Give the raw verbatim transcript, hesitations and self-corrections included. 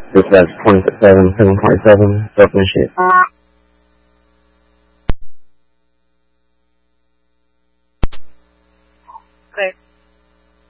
This is twenty-seven, seven point seven, open shit.